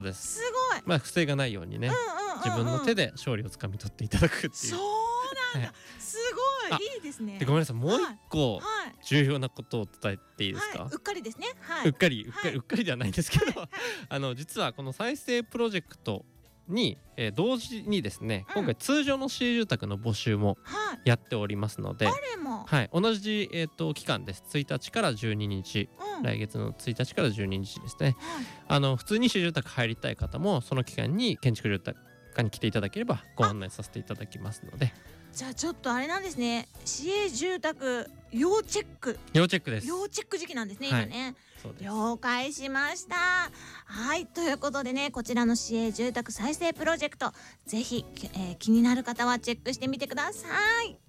です。 すごい。 まあ不正がないようにね、自分の手で勝利をつかみ取っていただくっていう。 そうなんだ。すごいいいですね。 でごめんなさい、もう一個重要なことを伝えていいですか？ うっかりですね。 うっかりではないんですけど、実はこの再生プロジェクトに、同時にですね、今回通常の市営住宅の募集もやっておりますので、はい、同じ、期間です。1日から12日、来月の1日から12日ですね。普通に市営住宅入りたい方もその期間に建築住宅課に来ていただければご案内させていただきますので。 じゃあちょっとあれなんですね。市営住宅要チェック。 要チェックです。 要チェック時期なんですね、今ね。了解しました。はい、ということでね、こちらの市営住宅再生プロジェクト、ぜひ、気になる方はチェックしてみてください。